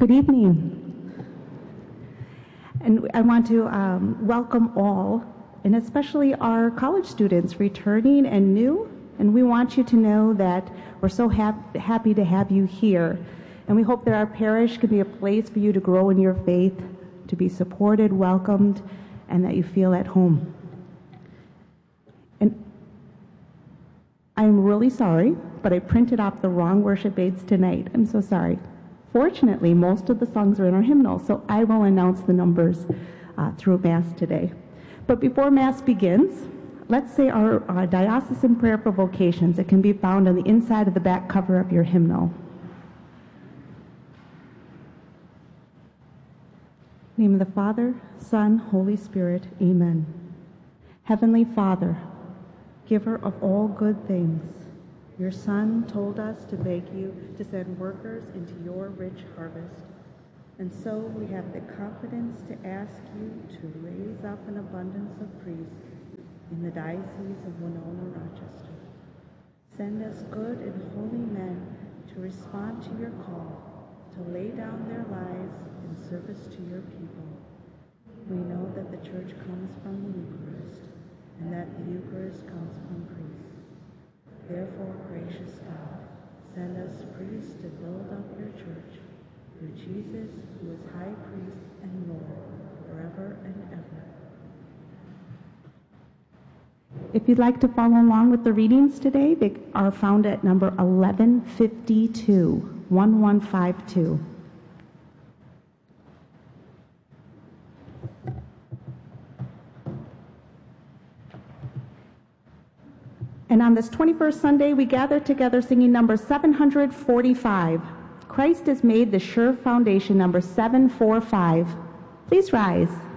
Good evening. And I want to welcome all, and especially our college students returning and new. And we want you to know that we're so happy to have you here. And we hope that our parish can be a place for you to grow in your faith, to be supported, welcomed, and that you feel at home. And I'm really sorry, but I printed off the wrong worship aids tonight. I'm so sorry. Fortunately, most of the songs are in our hymnal, so I will announce the numbers through Mass today. But before Mass begins, let's say our diocesan prayer for vocations. It can be found on the inside of the back cover of your hymnal. In the name of the Father, Son, Holy Spirit, amen. Heavenly Father, giver of all good things, your Son told us to beg you to send workers into your rich harvest. And so we have the confidence to ask you to raise up an abundance of priests in the Diocese of Winona-Rochester. Send us good and holy men to respond to your call, to lay down their lives in service to your people. We know that the Church comes from the Eucharist, and that the Eucharist comes from priests. Therefore, gracious God, send us priests to build up your church through Jesus, who is high priest and Lord, forever and ever. If you'd like to follow along with the readings today, they are found at number 1152, 1152. And on this 21st Sunday, we gather together singing number 745. Christ is made the sure foundation, number 745. Please rise.